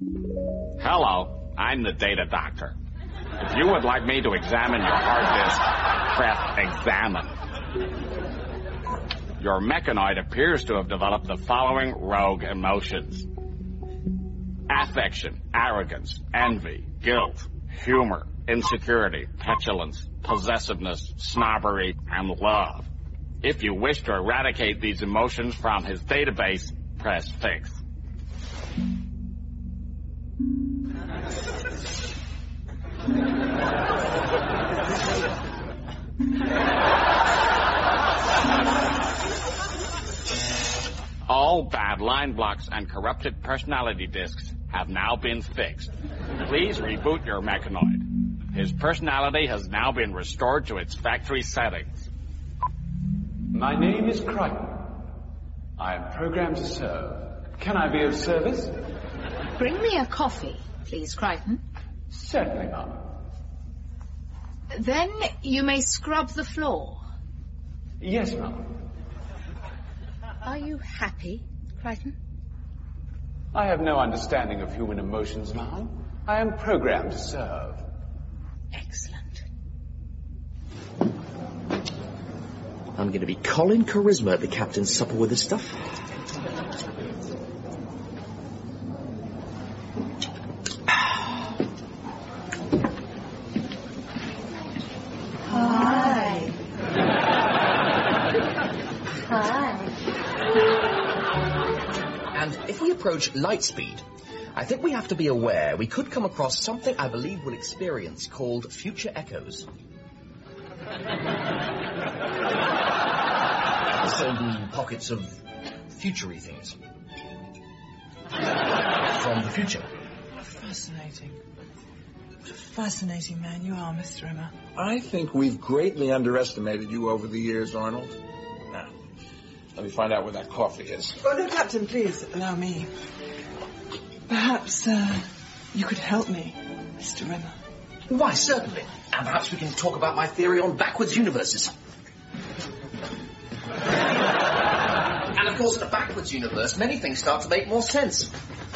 Hello, I'm the data doctor. If you would like me to examine your hard disk, press examine. Your mechanoid appears to have developed the following rogue emotions: affection, arrogance, envy, guilt, humor, insecurity, petulance, possessiveness, snobbery, and love. If you wish to eradicate these emotions from his database, press fix. All bad line blocks and corrupted personality disks have now been fixed. Please reboot your mechanoid. His personality has now been restored to its factory settings. My name is Crichton. I am programmed to serve. Can I be of service? Bring me a coffee, please, Crichton. Certainly, ma'am. Then you may scrub the floor. Yes, ma'am. Are you happy, Crichton? I have no understanding of human emotions, ma'am. I am programmed to serve. Excellent. I'm going to be Colin Charisma at the captain's supper with this stuff. Hi. Hi. And if we approach light speed, I think we have to be aware we could come across something I believe we'll experience called future echoes. Certain pockets of future-y things. From the future. Fascinating. What a fascinating man you are, Mr. Rimmer. I think we've greatly underestimated you over the years, Arnold. Now, let me find out where that coffee is. Oh, no, Captain, please, allow me. Perhaps, you could help me, Mr. Rimmer. Why, certainly. And perhaps we can talk about my theory on backwards universes. And of course, in a backwards universe, many things start to make more sense.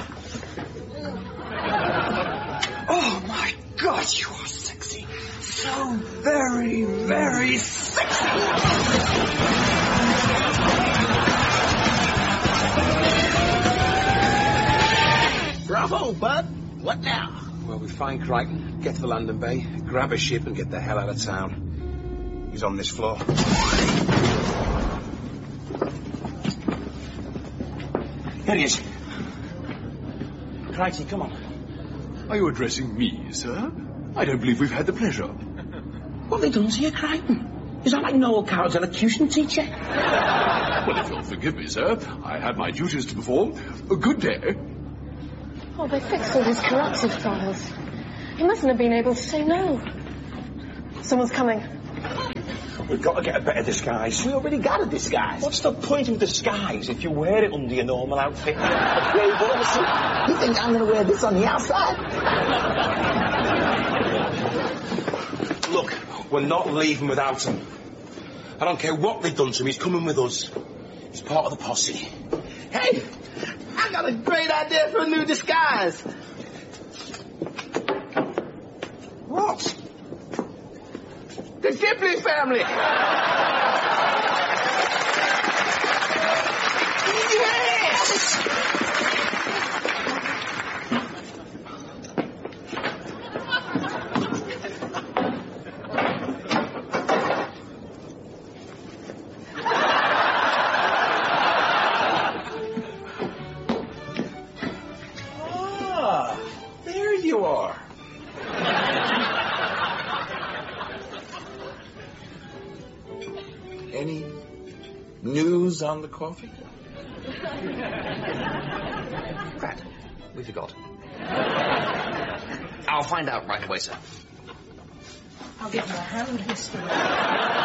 Oh, my God, you are sexy. So very, very sexy. Bravo, bud. What now? Well, we find Crichton, get to the London Bay, grab a ship and get the hell out of town. He's on this floor. Here he is. Crichton, come on. Are you addressing me, sir? I don't believe we've had the pleasure. What have they done to you, Crichton? Is that like Noel Coward's elocution teacher? Well, if you'll forgive me, sir, I had my duties to perform. A good day. Oh, they fixed all his corrupted files. He mustn't have been able to say no. Someone's coming. We've got to get a better disguise. We already got a disguise. What's the point of disguise if you wear it under your normal outfit? You think I'm going to wear this on the outside? Look, we're not leaving without him. I don't care what they've done to him, he's coming with us. He's part of the posse. Hey, I got a great idea for a new disguise. What? The Shipley family! Yes! Ah, there you are. Any news on the coffee? Crap. We forgot. I'll find out right away, sir. I'll give you a hand, Mr. Rimmer.